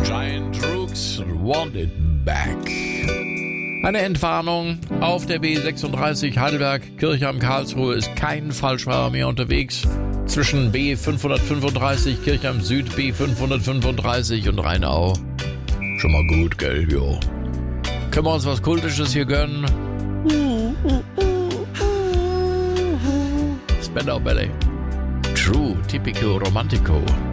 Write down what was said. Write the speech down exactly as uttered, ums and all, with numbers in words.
Giant Rooks Want It Back. Eine Entwarnung: auf der B sechsunddreißig Heidelberg, Kirchheim, Karlsruhe ist kein Falschfahrer mehr unterwegs. Zwischen B fünfhundertfünfunddreißig, Kirchheim Süd, B fünfhundertfünfunddreißig und Rheinau. Schon mal gut, gell, jo. Können wir uns was Kultisches hier gönnen? Spandau Ballet. True, Typico Romantico.